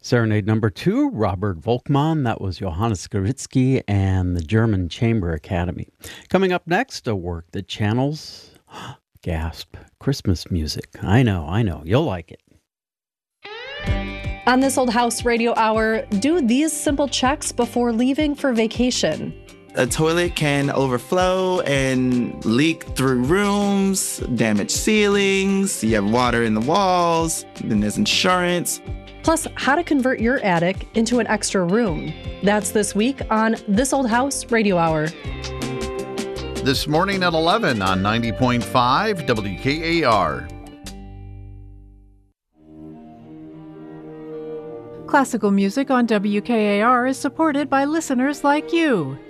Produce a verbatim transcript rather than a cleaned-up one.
Serenade number two, Robert Volkmann. That was Johannes Goritzky and the German Chamber Academy. Coming up next, a work that channels, gasp, Christmas music. I know, I know. You'll like it. On This Old House Radio Hour, do these simple checks before leaving for vacation. A toilet can overflow and leak through rooms, damage ceilings, you have water in the walls, then there's insurance. Plus, how to convert your attic into an extra room. That's this week on This Old House Radio Hour. This morning at eleven on ninety point five W K A R. Classical music on W K A R is supported by listeners like you.